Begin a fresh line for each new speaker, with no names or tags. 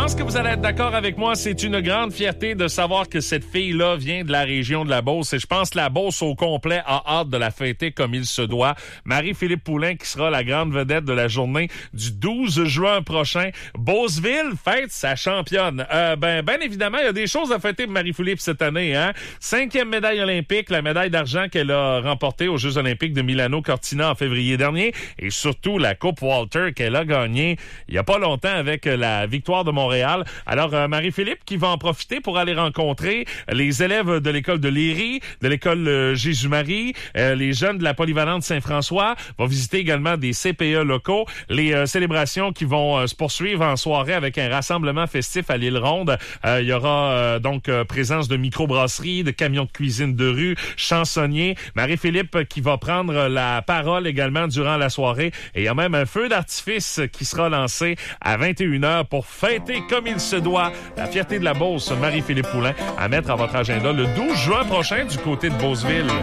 pense que vous allez être d'accord avec moi. C'est une grande fierté de savoir que cette fille-là vient de la région de la Beauce. Et je pense que la Beauce au complet a hâte de la fêter comme il se doit. Marie-Philippe Poulin, qui sera la grande vedette de la journée du 12 juin prochain. Beauceville fête sa championne. Ben évidemment, il y a des choses à fêter pour Marie-Philippe cette année. 5e médaille olympique, la médaille d'argent qu'elle a remportée aux Jeux olympiques de Milano-Cortina en février dernier. Et surtout, la Coupe Walter qu'elle a gagnée il y a pas longtemps avec la victoire de Montréal. Alors, Marie-Philippe qui va en profiter pour aller rencontrer les élèves de l'école de Léry, de l'école Jésus-Marie, les jeunes de la polyvalente Saint-François, va visiter également des CPE locaux, les célébrations qui vont se poursuivre en soirée avec un rassemblement festif à l'île Ronde. Il y aura donc présence de microbrasseries, de camions de cuisine de rue, chansonniers. Marie-Philippe qui va prendre la parole également durant la soirée. Et il y a même un feu d'artifice qui sera lancé à 21h pour fêter comme il se doit la fierté de la Beauce, Marie-Philippe Poulin, à mettre à votre agenda le 12 juin prochain du côté de Beauceville.